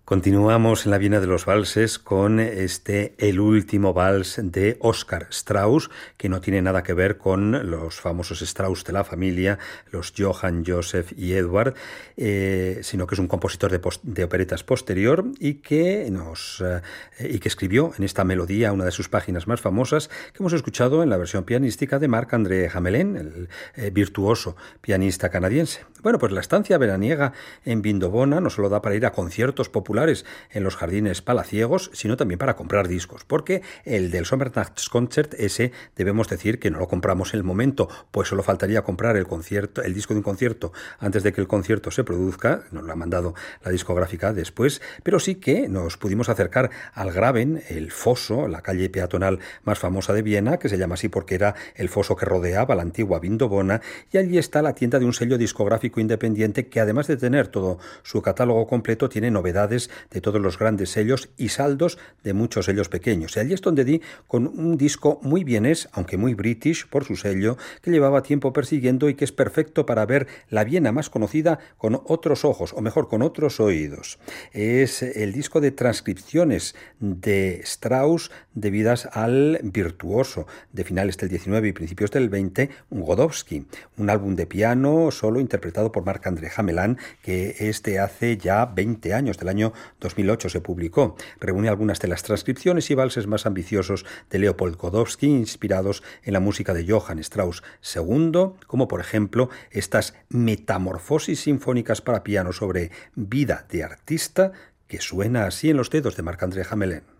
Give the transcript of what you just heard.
Continuamos en la Viena de los Valses con El último vals de Oscar Strauss, que no tiene nada que ver con los famosos Strauss de la familia, los Johann, Joseph y Edward, sino que es un compositor de operetas posterior y que escribió en esta melodía una de sus páginas más famosas que hemos escuchado en la versión pianística de Marc-André Hamelin, el virtuoso pianista canadiense. Bueno, pues la estancia veraniega en Vindobona no solo da para ir a conciertos populares en los jardines palaciegos, sino también para comprar discos, porque el del Sommernachtskonzert, ese debemos decir que no lo compramos en el momento, pues solo faltaría comprar el disco de un concierto antes de que el concierto se produzca, nos lo ha mandado la discográfica después, pero sí que nos pudimos acercar al Graben, el foso, la calle peatonal más famosa de Viena, que se llama así porque era el foso que rodeaba la antigua Vindobona, y allí está la tienda de un sello discográfico independiente que, además de tener todo su catálogo completo, tiene novedades de todos los grandes sellos y saldos de muchos sellos pequeños. Y allí es donde di con un disco muy vienés, aunque muy british por su sello, que llevaba tiempo persiguiendo y que es perfecto para ver la Viena más conocida con otros ojos, o mejor, con otros oídos. Es el disco de transcripciones de Strauss debidas al virtuoso de finales del 19 y principios del 20, Godowsky, un álbum de piano solo interpretado por Marc-André Hamelin, que es de hace ya 20 años, del año 2008 se publicó. Reúne algunas de las transcripciones y valses más ambiciosos de Leopold Godowsky, inspirados en la música de Johann Strauss II, como por ejemplo estas metamorfosis sinfónicas para piano sobre vida de artista, que suena así en los dedos de Marc-André Hamelin.